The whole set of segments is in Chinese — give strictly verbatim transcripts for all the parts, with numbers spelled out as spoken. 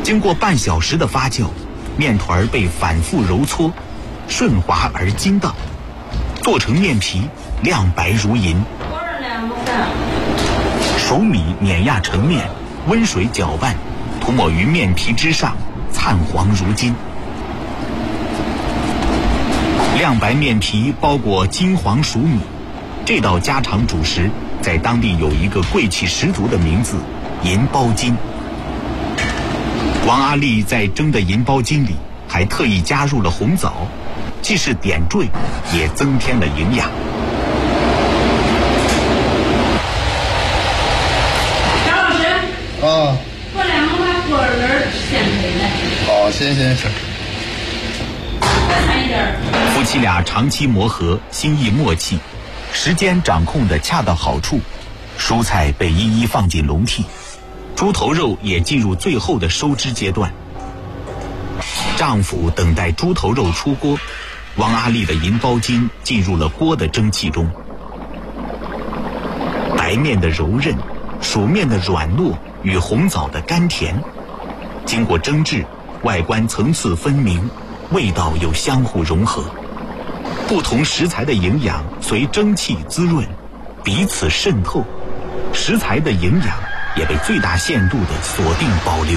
经过半小时的发酵，面团被反复揉搓，顺滑而筋道，做成面皮，亮白如银。熟米碾压成面，温水搅拌，涂抹于面皮之上，灿黄如金。亮白面皮包裹金黄熟米，这道家常主食在当地有一个贵气十足的名字——银包筋。王阿丽在蒸的银包筋里还特意加入了红枣，既是点缀，也增添了营养。 张老师， 啊， 过两个把果仁先回来。 好，行行行。 再掺一点。 夫妻俩长期磨合，心意默契，时间掌控得恰到好处，蔬菜被一一放进笼屉，猪头肉也进入最后的收汁阶段。丈夫等待猪头肉出锅，王阿丽的银包筋进入了锅的蒸汽中。白面的柔韧，薯面的软糯与红枣的甘甜，经过蒸制，外观层次分明，味道又相互融合。不同食材的营养随蒸汽滋润，彼此渗透，食材的营养也被最大限度地锁定保留。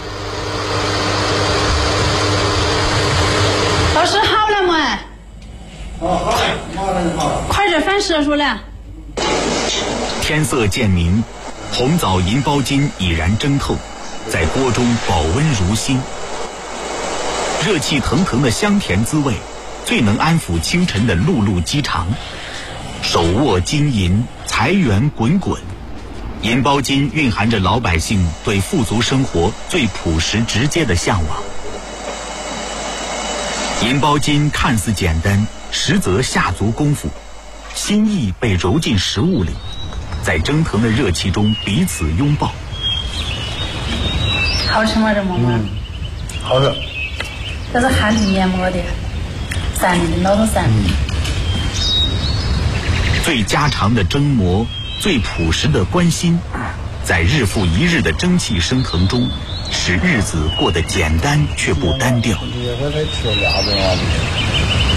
老师好了没？ 哦，好嘞，马上就好了。 快点翻射出来。 天色渐明，红枣银包筋已然蒸透，在锅中保温如新。热气腾腾的香甜滋味，最能安抚清晨的辘辘饥肠。手握金银，财源滚滚。银包筋蕴含着老百姓对富足生活最朴实直接的向往。银包筋看似简单，实则下足功夫，心意被揉进食物里，在蒸腾的热气中彼此拥抱。 好吃吗？这馍馍？ 嗯，好吃。 这是汉地面馍的，三的老多三。 嗯。 最家常的蒸馍，最朴实的关心，在日复一日的蒸汽升腾中，使日子过得简单却不单调。